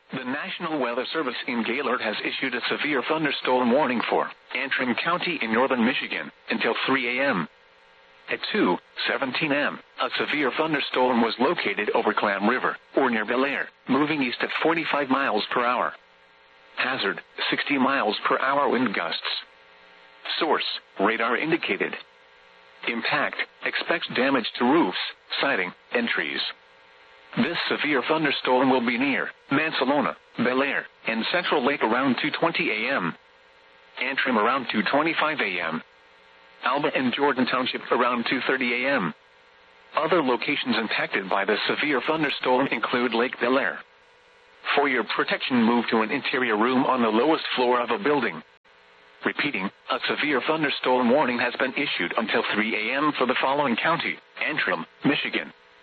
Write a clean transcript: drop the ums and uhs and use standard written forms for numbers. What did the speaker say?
The National Weather Service in Gaylord has issued a severe thunderstorm warning for Antrim County in northern Michigan until 3 a.m. At 2:17 a.m., a severe thunderstorm was located over Clam River, or near Bel-Air, moving east at 45 miles per hour. Hazard, 60 miles per hour wind gusts. Source, radar indicated. Impact, expects damage to roofs, siding, and trees. This severe thunderstorm will be near Mansalona, Bel-Air, and Central Lake around 2:20 a.m. Antrim around 2:25 a.m. Alba and Jordan Township around 2:30 a.m. Other locations impacted by the severe thunderstorm include Lake Bel-Air. For your protection, move to an interior room on the lowest floor of a building. Repeating, a severe thunderstorm warning has been issued until 3 a.m. for the following county: Antrim, Michigan,